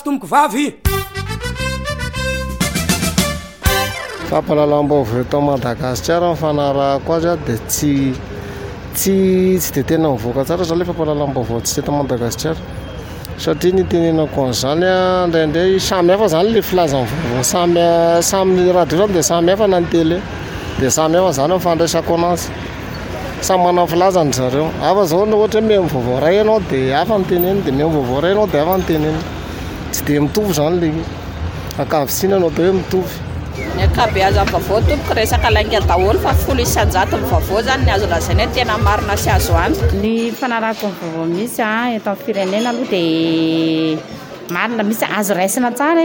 tomboko vavy fampalalam-baovao eto Madagasikara mifanarahako azy dia tsy de tena mivoaka tsara zany le fampalalam-baovao tsy eto Madagasikara satria ny tenenako an'izany indraindray samy hafa zany le filazan'ny vaovao samy radio zany dia samy hafa na ny télé dia samy hafa zany mifandraisako anazy samy manao filazany zareo hafa zao na ohatra hoe vaovao ray ianao dia hafa ny teneny dia vaovao ray ianao dia hafa ny teneny tsy dia mitovy zany le ankavitsina anao dia hoe mitovy ny akabeazan'ny vaovao tompoko resaka lainga daholo fa folo isan-jato ny vaovao zany ny azo lazaina hoe tena marina sy azo anto ny fanarahako ny vaovao misy eto amin'ny firenena aloha dia marina misy azo raisina tsara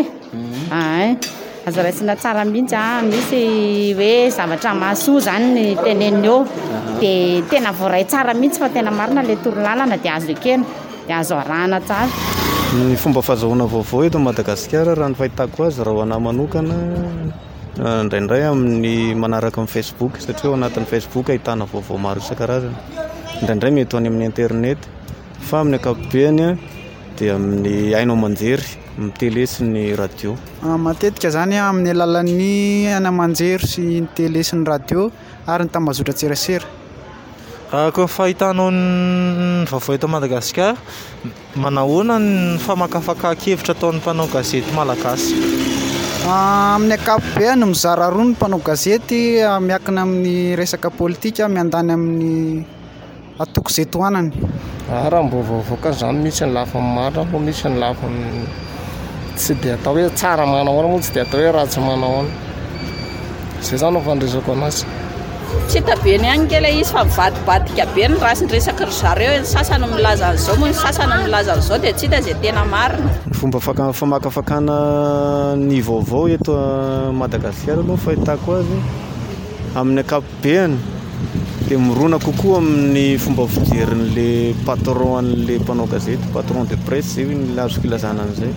azo raisina tsara mihitsy misy hoe zavatra mahasoa zany ny teneny eo dia tena voaray tsara mihitsy fa tena marina le torolalana dia azo ekena dia azo arahana tsara ny fomba fahazahoana vaovao eto Madagasikara raha ny fahitako azy raha ho anahy manokana indraindray amin'ny manaraka amin'ny Facebook satria ao anatin'ny Facebook ahitana vaovao maro isan-karazany indraindray mety ho any amin'ny internet fa amin'ny ankapobeny dia amin'ny hainao manjery amin'ny télé sy ny radio matetika zany amin'ny alalan'ny ana manjery sy ny télé sy ny radio ary ny tambazotra tserasera Koa fahitanao ny vaovao eto Madagasikara manahoana ny famakafakakevitra ataon'ny mpanao gazety malagasy amin'ny ankapobeny mizara roa ny mpanao gazety miankina amin'ny resaka politika miandany amin'ny atoko izay tohanany raha mbo vaovao zany misy ny lafiny marina moa misy ny lafiny tsy dia atao hoe tsara manahoana moa tsy dia atao hoe ratsy manahoana zay zany fandraisako anazy tsy hita ny any kely izy fa mivadibadika be ny rasin-dresaka ry zareo ny sasany milaza an'izao moa ny sasany milaza an'izao dia tsy hita izay tena marina ny fomba famakafakana ny vaovao eto Madagasikara aloha fahitako azy amin'ny ankapobeny dia mirona kokoa amin'ny fomba fijerin'le patron an'le mpanao gazety patron de presse zay ny azoko ilazana an'izay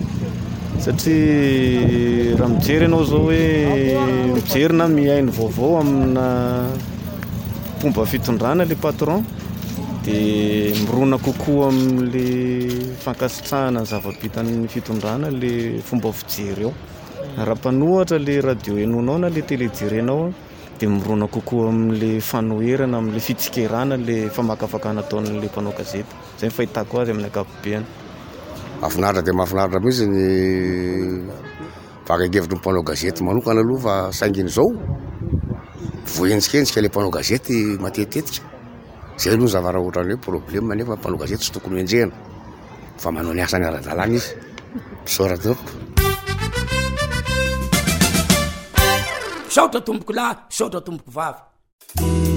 satria raha mijery ianao zao hoe mijery na mihaino vaovao amina fomba fitondrana le patron dia mirona kokoa amin'le fankasitrahana ny zava-bitan'ny fitondrana le fomba fijery eo raha mpanohatra le radio henonao na le télé jerenao dia mirona kokoa amin'le fanoherana amin'le fitsikerana le famakafakana ataon'le mpanao gazety zay ny fahitako azy amin'ny ankapobeny mahafinaritra dia mahafinaritra mihitsy ny fakakevitry ny mpanao gazety manokana aloha fa sainginy izao voenjikensika le mpanao gazety matetetika zay aloha ny zavara ohatran'ny hoe problème nefa mpanao gazety tsy tokony enjehana fa manao ny asany ara-dalàna izy misaoratra saotra tomboko lahy saotra tomboko vavy